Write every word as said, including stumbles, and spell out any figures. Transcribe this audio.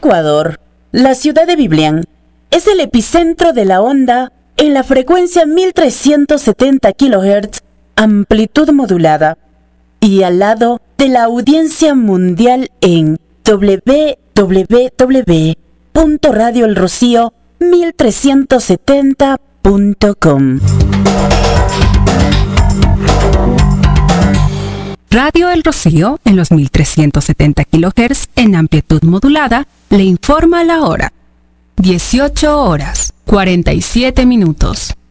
Ecuador, la ciudad de Biblián es el epicentro de la onda en la frecuencia mil trescientos setenta kilohertz, amplitud modulada, y al lado de la audiencia mundial en doble u doble u doble u punto radio el rocío mil trescientos setenta punto com. Radio El Rocío, en los mil trescientos setenta kilohertz en amplitud modulada, le informa la hora. dieciocho horas, cuarenta y siete minutos.